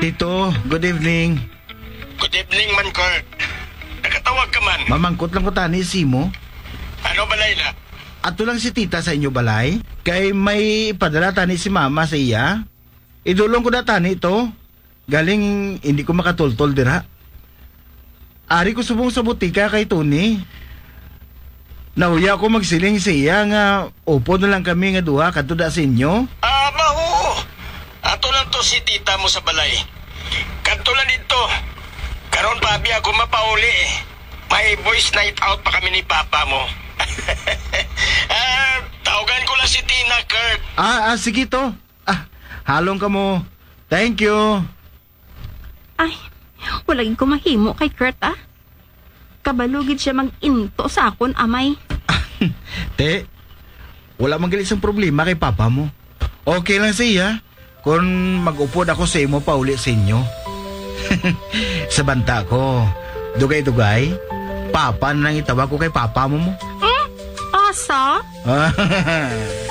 Tito, good evening. Good evening man, Kurt. Nakatawag ka man. Mamangkot lang ko tani si mo. Ano ba, Layla? Ato lang si tita sa inyo balay. Kay may ipadala tani si mama sa iya. Idulong ko na tani ito. Galing hindi ko makatultol dira. Ari ko subong sa butika kay Tony. Nahuya ko magsiling sa iya nga upo na lang kami nga duha kadto da sa inyo. Maho. Ato lang to si tita mo sa balay. Kanto lang dito. Karon pa abi ako mapauli eh. May boys night out pa kami ni papa mo. Tawagan ko lang si Tina, Kurt. Sige to. Halong ka mo. Thank you. Ay, walagin ko mahimo kay Kurt Kabalugid siya mag-into sa akon, amay. Te, wala mang isang problema kay papa mo. Okay lang siya kung mag-upod ako sa imo pa uli sa inyo. Sa banta ko, dugay-dugay, papa na nang itawag ko kay papa mo. Asa?